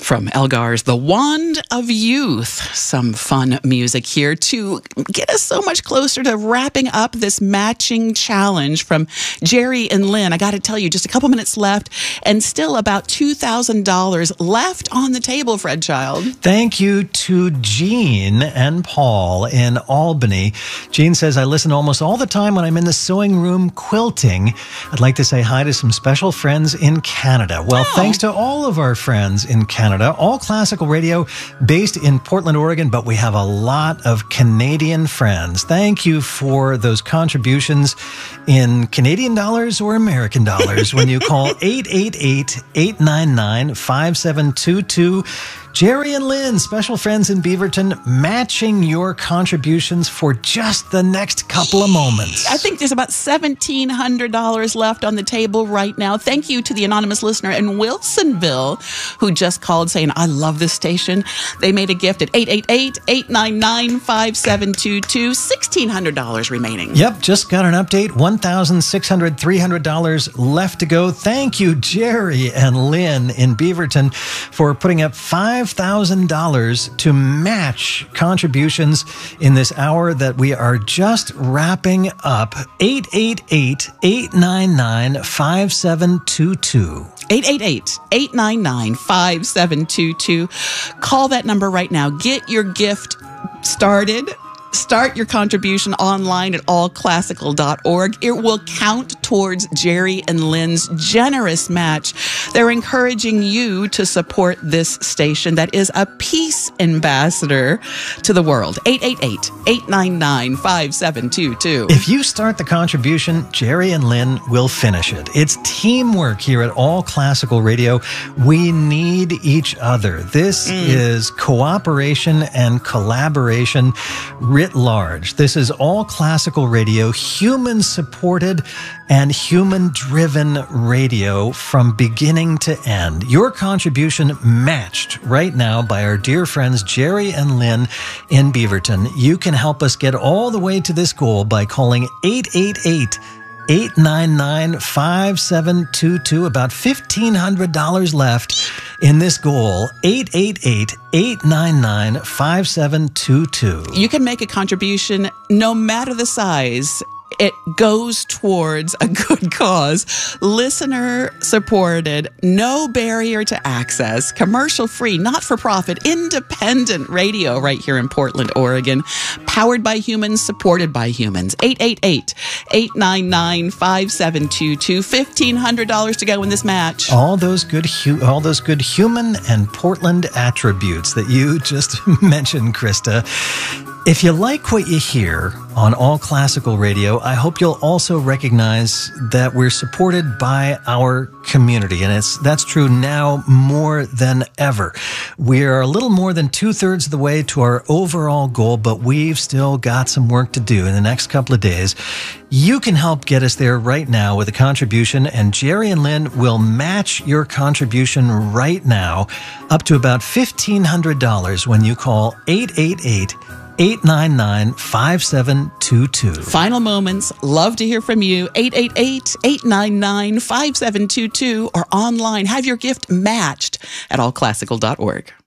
From Elgar's The Wand of Youth. Some fun music here to get us so much closer to wrapping up this matching challenge from Jerry and Lynn. I got to tell you, just a couple minutes left and still about $2,000 left on the table, Fred Child. Thank you to Jean and Paul in Albany. Jean says, I listen almost all the time when I'm in the sewing room quilting. I'd like to say hi to some special friends in Canada. Well, thanks to all of our friends in Canada. All Classical Radio based in Portland, Oregon, but we have a lot of Canadian friends. Thank you for those contributions in Canadian dollars or American dollars when you call 888-899-5722. Jerry and Lynn, special friends in Beaverton, matching your contributions for just the next couple of moments. I think there's about $1,700 left on the table right now. Thank you to the anonymous listener in Wilsonville who just called saying, I love this station. They made a gift at 888-899-5722. $1,600 remaining. Yep, just got an update. $1,600 left to go. Thank you, Jerry and Lynn in Beaverton, for putting up $5,000 to match contributions in this hour that we are just wrapping up. 888-899-5722. 888-899-5722. Call that number right now. Get your gift started. Start your contribution online at allclassical.org. It will count towards Jerry and Lynn's generous match. They're encouraging you to support this station that is a peace ambassador to the world. 888-899-5722. If you start the contribution, Jerry and Lynn will finish it. It's teamwork here at All Classical Radio. We need each other. This is cooperation and collaboration writ large. This is All Classical Radio, human-supported and human-driven radio from beginning to end. Your contribution matched right now by our dear friends Jerry and Lynn in Beaverton. You can help us get all the way to this goal by calling 888-899-5722. About $1,500 left in this goal. 888-899-5722. You can make a contribution no matter the size. It goes towards a good cause. Listener supported, no barrier to access, commercial free, not for profit, independent radio right here in Portland, Oregon. Powered by humans, supported by humans. 888-899-5722. $1,500 to go in this match. All those good human and Portland attributes that you just mentioned, Krista. If you like what you hear on All Classical Radio, I hope you'll also recognize that we're supported by our community, and that's true now more than ever. We are a little more than 2/3 of the way to our overall goal, but we've still got some work to do in the next couple of days. You can help get us there right now with a contribution, and Jerry and Lynn will match your contribution right now up to about $1,500 when you call 888-899-5722. Final moments. Love to hear from you. 888-899-5722 or online. Have your gift matched at allclassical.org.